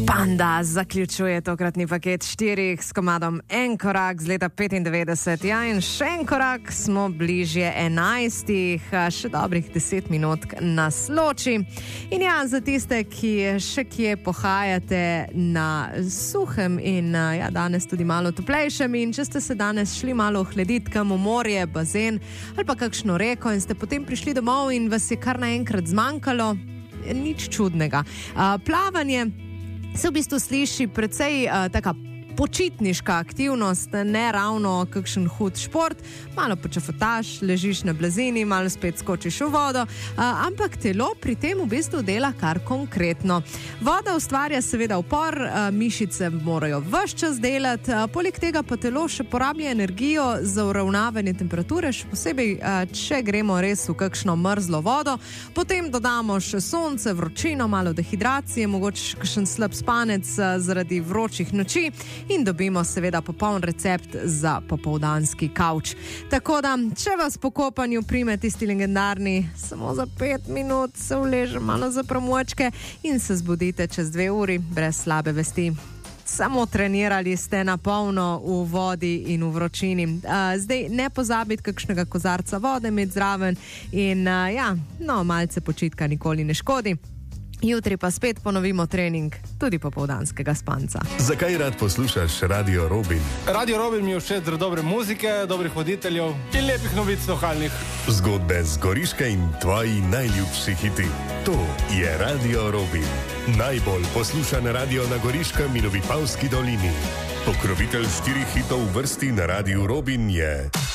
Panda zaključuje tokratni paket 4 s komadom En korak z leta 95. Ja, in še en korak smo bližje 11, še dobrih 10 minut nas loči. In ja, za tiste, ki še kje pohajate na suhem in ja, danes tudi malo toplejšem, in če ste se danes šli malo ohladiti kam v morje, bazen ali pa kakšno reko in ste potem prišli domov in vas je kar naenkrat zmanjkalo, nič čudnega. Plavanje se v bistvu sliši precej taka počitniška aktivnost, ne ravno kakšen hud šport, malo počafataš, ležiš na blazini, malo spet skočiš v vodo, ampak telo pri tem v bistvu dela kar konkretno. Voda ustvarja seveda upor, mišice morajo ves čas delati, poleg tega pa telo še porablja energijo za uravnavanje temperature, še posebej, če gremo res v kakšno mrzlo vodo, potem dodamo še sonce, vročino, malo dehidracije, mogoče kakšen slab spanec zaradi vročih noči, in dobimo seveda popoln recept za popoldanski kavč. Tako da, če vas po kopanju prime tisti legendarni, samo za 5 minut se uleže malo za pramočke in se zbudite čez 2 uri brez slabe vesti. Samo trenirali ste na polno v vodi in v vročini. Zdaj ne pozabiti kakšnega kozarca vode imeti zraven in ja, no, malce počitka nikoli ne škodi. Jutri pa spet ponovimo trening, tudi popoldanskega spanca. Zakaj rad poslušaš Radio Robin? Radio Robin mi je všeč zaradi dobre muzike, dobrih voditeljev in lepih novic lokalnih. Zgodbe z Goriške in tvoji najljubši hiti. To je Radio Robin. Najbolj poslušan radio na Goriškem in v Vipavski dolini. Pokrovitelj 4 hitov v vrsti na Radiu Robin je